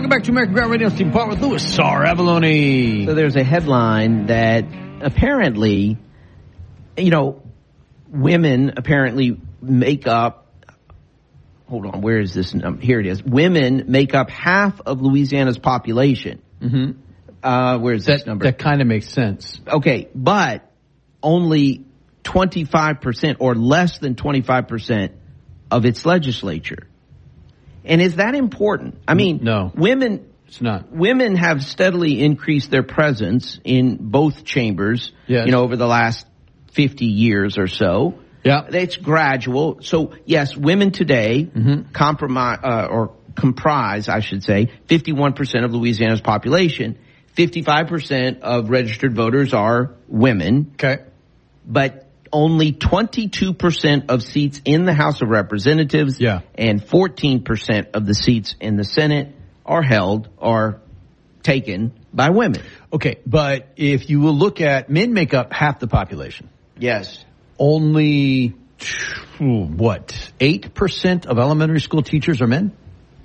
Welcome back to American Ground Radio. Steve Part with Louis Sar Avalone. So there's a headline that apparently, women apparently make up. Hold on, where is this number? Here it is. Women make up half of Louisiana's population. Mm-hmm. Where is this number? That kind of makes sense. Okay, but only 25% or less than 25% of its legislature. And is that important? I mean, no, women. It's not. Women have steadily increased their presence in both chambers, yes, over the last 50 years or so. Yeah. It's gradual. So, yes, women today comprise, I should say, 51% of Louisiana's population. 55% of registered voters are women. Okay. But only 22% of seats in the House of Representatives and 14% of the seats in the Senate are taken by women. Okay, but if you will look at, men make up half the population. Yes. Only, 8% of elementary school teachers are men?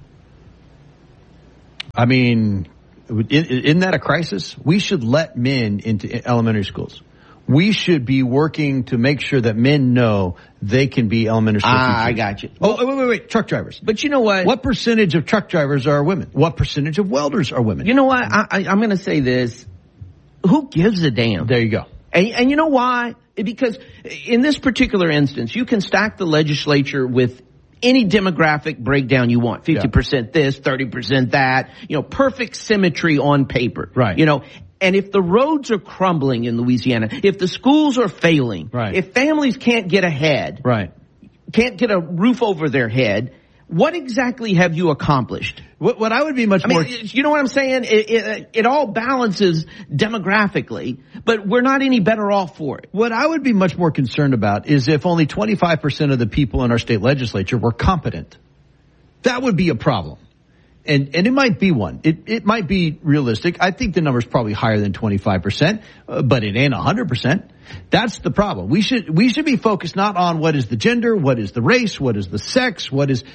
I mean, isn't that a crisis? We should let men into elementary schools. We should be working to make sure that men know they can be elementary school teachers. I got you. Oh, wait. Truck drivers. But you know what? What percentage of truck drivers are women? What percentage of welders are women? You know what? I'm going to say this. Who gives a damn? There you go. And you know why? Because in this particular instance, you can stack the legislature with any demographic breakdown you want. 50% this, 30% that. Perfect symmetry on paper. Right. And if the roads are crumbling in Louisiana, if the schools are failing, if families can't get ahead, can't get a roof over their head, what exactly have you accomplished? What I would be much more... You know what I'm saying? It all balances demographically, but we're not any better off for it. What I would be much more concerned about is if only 25% of the people in our state legislature were competent. That would be a problem. And it might be one. It might be realistic. I think the number's probably higher than 25%, but it ain't 100%. That's the problem. We should be focused not on what is the gender, what is the race, what is the sex, what is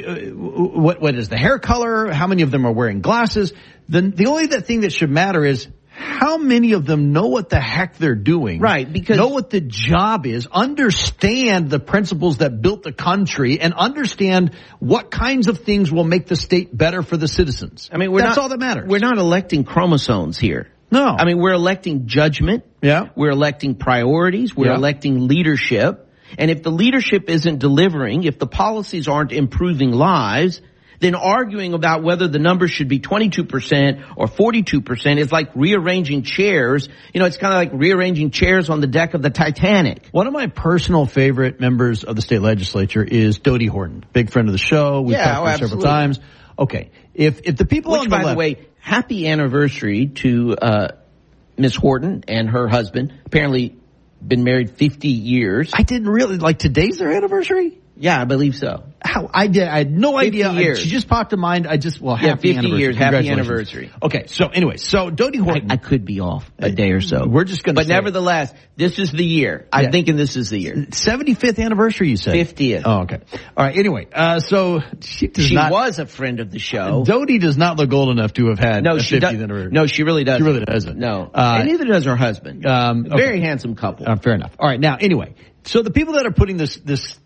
the hair color, how many of them are wearing glasses. The only thing that should matter is how many of them know what the heck they're doing. Right, because know what the job is, understand the principles that built the country, and understand what kinds of things will make the state better for the citizens. I mean, that's all that matters. We're not electing chromosomes here. No. I mean, we're electing judgment. Yeah. We're electing priorities. We're electing leadership. And if the leadership isn't delivering, if the policies aren't improving lives, then arguing about whether the number should be 22% or 42% is like rearranging chairs. It's kind of like rearranging chairs on the deck of the Titanic. One of my personal favorite members of the state legislature is Dodie Horton. Big friend of the show. We've talked to her several times. Okay. If the people on the left... By the way, happy anniversary to Miss Horton and her husband. Apparently been married 50 years. I didn't really... today's their anniversary? Yeah, I believe so. How? I had no idea. Years. She just popped to mind. Happy 50 anniversary. years. Happy anniversary. Okay, so anyway, Dodie Horton. I could be off a day or so. We're just going to But nevertheless, this is the year. I'm thinking this is the year. 75th anniversary, you said? 50th. Oh, okay. All right, anyway, so she was a friend of the show. Dodie does not look old enough to have had a 50th anniversary. No, she really doesn't. She really doesn't. No. And neither does her husband. Very handsome couple. Fair enough. All right, now, anyway. So the people that are putting this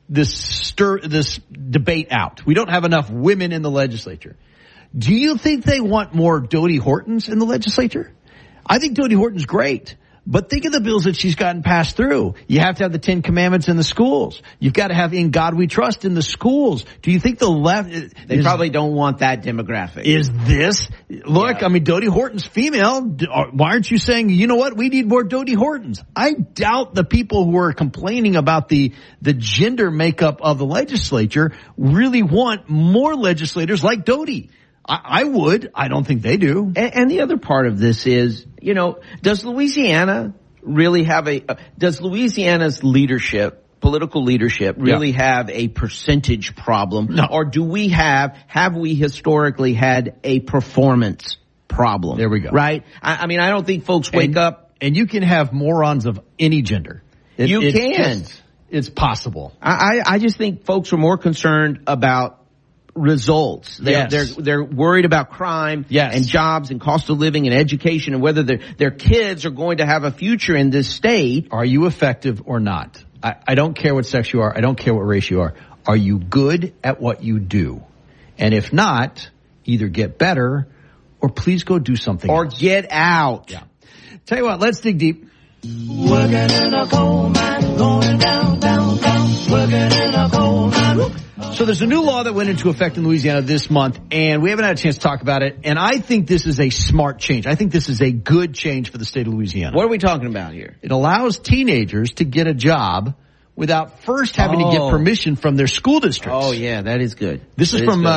debate out, we don't have enough women in the legislature. Do you think they want more Dodie Hortons in the legislature? I think Dodie Horton's great. But think of the bills that she's gotten passed through. You have to have the 10 Commandments in the schools. You've got to have In God We Trust in the schools. Do you think the left... They probably don't want that demographic. Is this... Look, I mean, Dodie Horton's female. Why aren't you saying, you know what, we need more Dodie Hortons? I doubt the people who are complaining about the gender makeup of the legislature really want more legislators like Dodie. I would. I don't think they do. And the other part of this is, does Louisiana really have does Louisiana's leadership, political leadership, really have a percentage problem? No. Or do we have we historically had a performance problem? There we go. Right? I mean, I don't think folks wake up. And you can have morons of any gender. You can. It's possible. I just think folks are more concerned about results. They're worried about crime and jobs and cost of living and education and whether their kids are going to have a future in this state. Are you effective or not? I don't care what sex you are. I don't care what race you are. Are you good at what you do? And if not, either get better or please go do something or else. Get out. Yeah. Tell you what, let's dig deep. Working in a coal mine, going down, down, down, working in a coal mine. So there's a new law that went into effect in Louisiana this month, and we haven't had a chance to talk about it, and I think this is a smart change. I think this is a good change for the state of Louisiana. What are we talking about here? It allows teenagers to get a job without first having to get permission from their school districts. Oh, yeah, that is good. This is from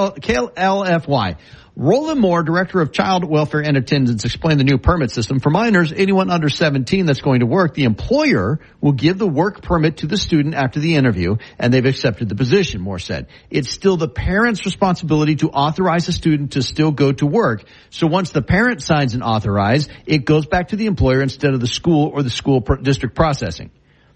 KLFY. Roland Moore, Director of Child Welfare and Attendance, explained the new permit system. For minors, anyone under 17 that's going to work, the employer will give the work permit to the student after the interview, and they've accepted the position, Moore said. It's still the parent's responsibility to authorize a student to still go to work. So once the parent signs and authorize, it goes back to the employer instead of the school or the school district processing.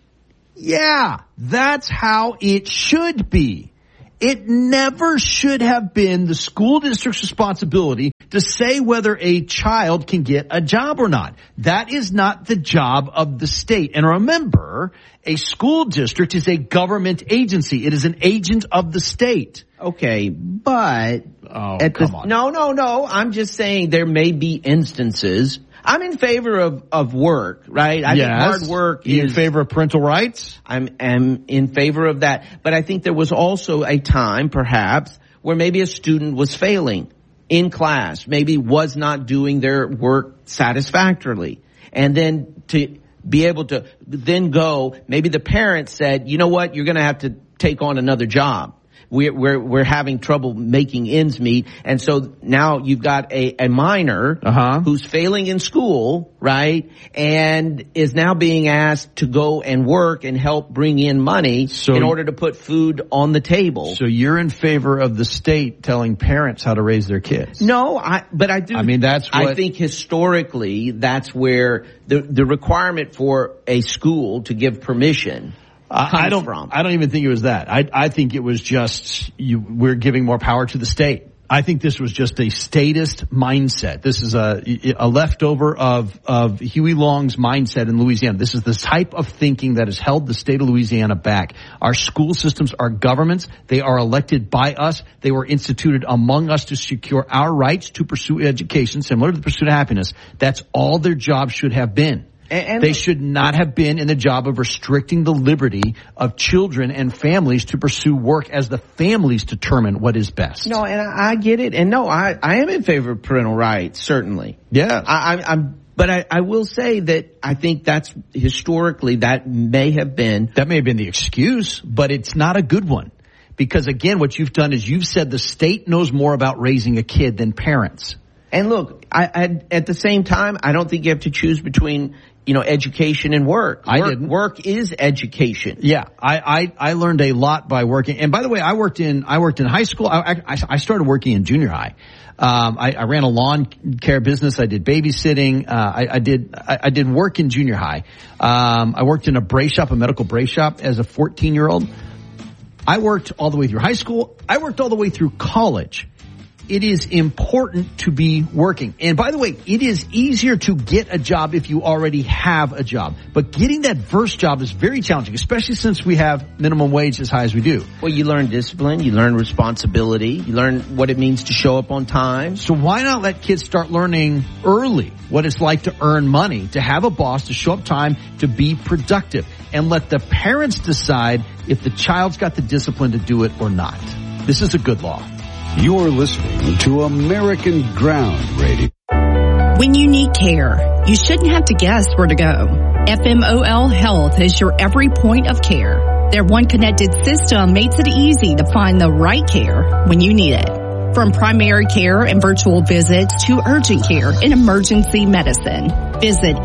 Yeah, that's how it should be. It never should have been the school district's responsibility to say whether a child can get a job or not. That is not the job of the state. And remember, a school district is a government agency. It is an agent of the state. Okay, but... come on. No. I'm just saying there may be instances... I'm in favor of work, right? I think hard work is... in favor of parental rights? I'm in favor of that. But I think there was also a time, perhaps, where maybe a student was failing in class, maybe was not doing their work satisfactorily. And then to be able to then go, maybe the parent said, you know what, you're going to have to take on another job. We're having trouble making ends meet. And so now you've got a minor who's failing in school, right? And is now being asked to go and work and help bring in money in order to put food on the table. So you're in favor of the state telling parents how to raise their kids? No, but I do. I mean, that's what... I think historically that's where the requirement for a school to give permission I don't even think it was that. I think it was just we're giving more power to the state. I think this was just a statist mindset. This is a leftover of Huey Long's mindset in Louisiana. This is the type of thinking that has held the state of Louisiana back. Our school systems are governments. They are elected by us. They were instituted among us to secure our rights to pursue education, similar to the pursuit of happiness. That's all their job should have been. And they should not have been in the job of restricting the liberty of children and families to pursue work as the families determine what is best. No, and I get it. And no, I am in favor of parental rights, certainly. Yeah. But I will say that I think that's historically that may have been the excuse, but it's not a good one. Because again, what you've done is you've said the state knows more about raising a kid than parents. And look, I at the same time, I don't think you have to choose between, education and work. Work is education. Yeah. I learned a lot by working. And by the way, I worked in high school. I started working in junior high. I ran a lawn care business. I did babysitting. I did work in junior high. I worked in a medical brace shop as a 14-year-old. I worked all the way through high school. I worked all the way through college. It is important to be working. And by the way, it is easier to get a job if you already have a job. But getting that first job is very challenging, especially since we have minimum wage as high as we do. Well, you learn discipline, you learn responsibility, you learn what it means to show up on time. So why not let kids start learning early what it's like to earn money, to have a boss, to show up time, to be productive, and let the parents decide if the child's got the discipline to do it or not. This is a good law. You're listening to American Ground Radio. When you need care, you shouldn't have to guess where to go. FMOL Health is your every point of care. Their one connected system makes it easy to find the right care when you need it. From primary care and virtual visits to urgent care and emergency medicine. Visit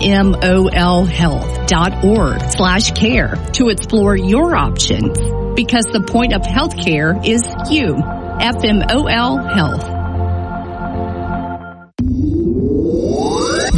FMOLhealth.org/care to explore your options. Because the point of health care is you. FMOL Health. The Happy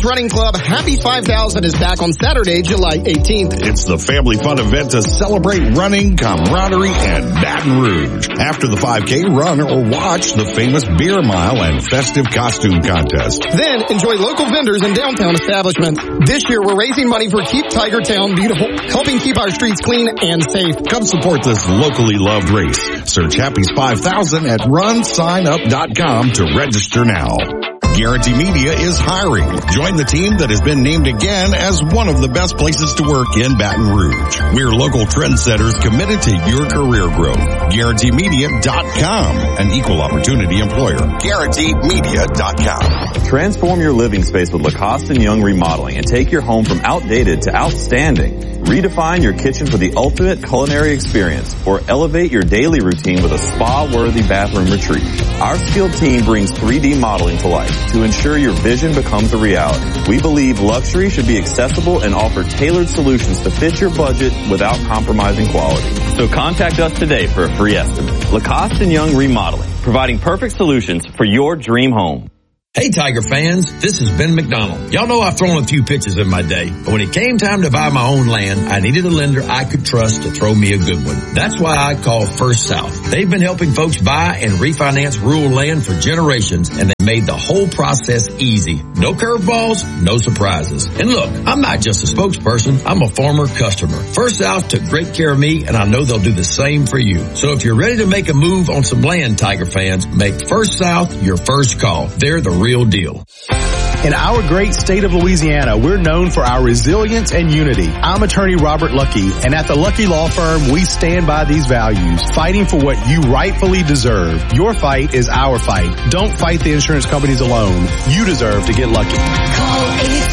Running Club Happy 5000 is back on Saturday, July 18th. It's the family fun event to celebrate running, camaraderie, and Baton Rouge. After the 5K, run or watch the famous beer mile and festive costume contest. Then enjoy local vendors and downtown establishments. This year we're raising money for Keep Tigertown Beautiful, helping keep our streets clean and safe. Come support this locally loved race. Search Happy's 5000 at runsignup.com to register now. Guarantee Media is hiring. Join the team that has been named again as one of the best places to work in Baton Rouge. We're local trendsetters committed to your career growth. GuaranteeMedia.com, an equal opportunity employer. GuaranteeMedia.com. Transform your living space with Lacoste & Young Remodeling and take your home from outdated to outstanding. Redefine your kitchen for the ultimate culinary experience or elevate your daily routine with a spa-worthy bathroom retreat. Our skilled team brings 3D modeling to life to ensure your vision becomes a reality. We believe luxury should be accessible and offer tailored solutions to fit your budget without compromising quality. So contact us today for a free estimate. Lacoste & Young Remodeling, providing perfect solutions for your dream home. Hey Tiger fans, this is Ben McDonald. Y'all know I've thrown a few pitches in my day, but when it came time to buy my own land, I needed a lender I could trust to throw me a good one. That's why I called First South. They've been helping folks buy and refinance rural land for generations, and they made the whole process easy. No curveballs, no surprises. And look, I'm not just a spokesperson, I'm a former customer. First South took great care of me, and I know they'll do the same for you. So if you're ready to make a move on some land, Tiger fans, make First South your first call. They're the real deal. In our great state of Louisiana, we're known for our resilience and unity. I'm attorney Robert Lucky, and at the Lucky Law Firm, we stand by these values, fighting for what you rightfully deserve. Your fight is our fight. Don't fight the insurance companies alone. You deserve to get lucky. Call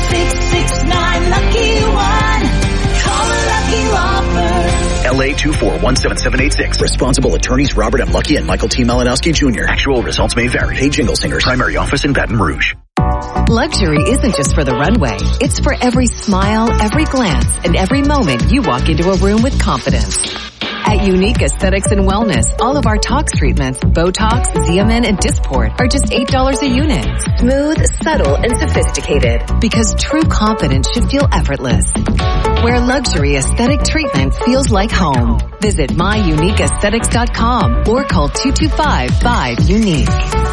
866-9-LUCKY-1. Call a Lucky Law Firm. LA 2417786. Responsible attorneys Robert M. Lucky and Michael T. Malinowski Jr. Actual results may vary. Hey Jingle Singers. Primary office in Baton Rouge. Luxury isn't just for the runway. It's for every smile, every glance, and every moment you walk into a room with confidence. At Unique Aesthetics and Wellness, all of our tox treatments, Botox, Xeomin, and Dysport are just $8 a unit. Smooth, subtle, and sophisticated. Because true confidence should feel effortless. Where luxury aesthetic treatment feels like home. Visit myuniqueaesthetics.com or call 225-5-UNIQUE.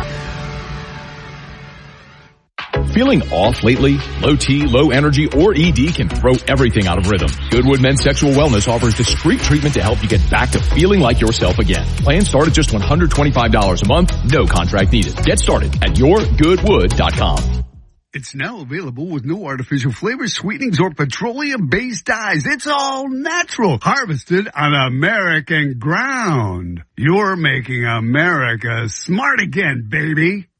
Feeling off lately? Low T, low energy, or ED can throw everything out of rhythm. Goodwood Men's Sexual Wellness offers discreet treatment to help you get back to feeling like yourself again. Plans start at just $125 a month, no contract needed. Get started at yourgoodwood.com. It's now available with no artificial flavors, sweetenings, or petroleum-based dyes. It's all natural, harvested on American ground. You're making America smart again, baby.